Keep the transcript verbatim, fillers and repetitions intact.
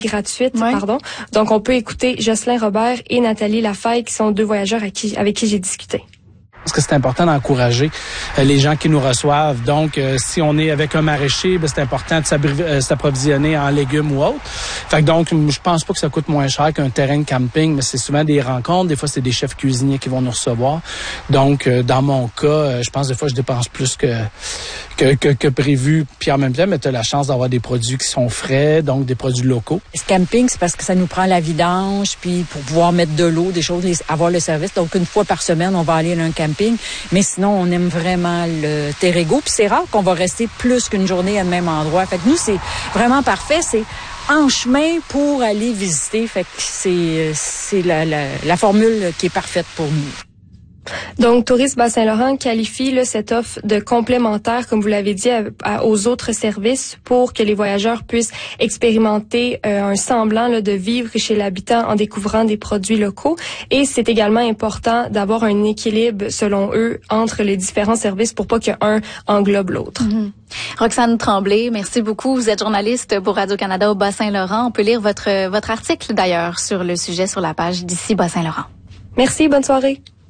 gratuite, ouais. pardon. Donc, on peut écouter Jocelyn Robert et Nathalie Lafaille, qui sont deux voyageurs à qui, avec qui j'ai discuté. Parce que c'est important d'encourager euh, les gens qui nous reçoivent. Donc, euh, si on est avec un maraîcher, ben, c'est important de euh, s'approvisionner en légumes ou autres. Fait que donc, je pense pas que ça coûte moins cher qu'un terrain de camping, mais c'est souvent des rencontres. Des fois, c'est des chefs cuisiniers qui vont nous recevoir. Donc, euh, dans mon cas, euh, je pense des fois, je dépense plus que que, que, que prévu. Puis en même temps, mais tu as la chance d'avoir des produits qui sont frais, donc des produits locaux. Ce camping, c'est parce que ça nous prend la vidange, puis pour pouvoir mettre de l'eau, des choses, avoir le service. Donc, une fois par semaine, on va aller dans un camping. Mais sinon, on aime vraiment le Terrego. Puis c'est rare qu'on va rester plus qu'une journée à le même endroit. Fait que nous, c'est vraiment parfait. C'est en chemin pour aller visiter. Fait que c'est, c'est la, la, la formule qui est parfaite pour nous. Donc, Tourisme Bas-Saint-Laurent qualifie là, cette offre de complémentaire, comme vous l'avez dit, à, à, aux autres services pour que les voyageurs puissent expérimenter euh, un semblant là, de vivre chez l'habitant en découvrant des produits locaux. Et c'est également important d'avoir un équilibre, selon eux, entre les différents services pour pas qu'un englobe l'autre. Mm-hmm. Roxane Tremblay, merci beaucoup. Vous êtes journaliste pour Radio-Canada au Bas-Saint-Laurent. On peut lire votre, votre article d'ailleurs sur le sujet sur la page d'ici Bas-Saint-Laurent. Merci, bonne soirée.